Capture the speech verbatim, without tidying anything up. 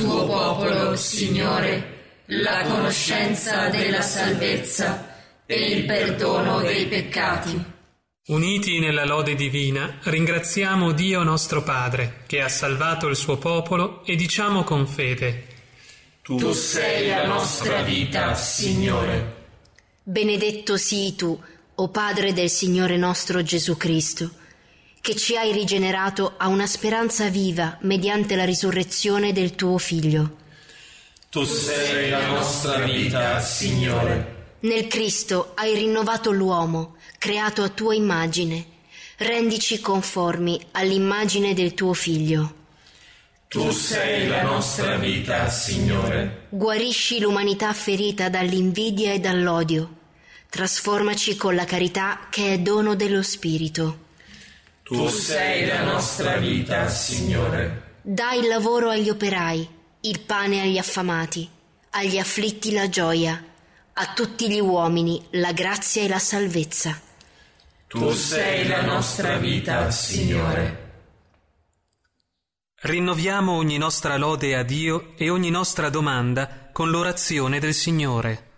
tuo popolo, Signore, la conoscenza della salvezza e il perdono dei peccati. Uniti nella lode divina, ringraziamo Dio nostro Padre, che ha salvato il suo popolo, e diciamo con fede: Tu sei la nostra vita, Signore. Benedetto sii tu, o Padre del Signore nostro Gesù Cristo, che ci hai rigenerato a una speranza viva mediante la risurrezione del tuo Figlio. Tu sei la nostra vita, Signore. Nel Cristo hai rinnovato l'uomo, creato a tua immagine. Rendici conformi all'immagine del tuo Figlio. Tu sei la nostra vita, Signore. Guarisci l'umanità ferita dall'invidia e dall'odio. Trasformaci con la carità che è dono dello Spirito. Tu sei la nostra vita, Signore. Dai il lavoro agli operai, il pane agli affamati, agli afflitti la gioia, a tutti gli uomini la grazia e la salvezza. Tu sei la nostra vita, Signore. Rinnoviamo ogni nostra lode a Dio e ogni nostra domanda con l'orazione del Signore.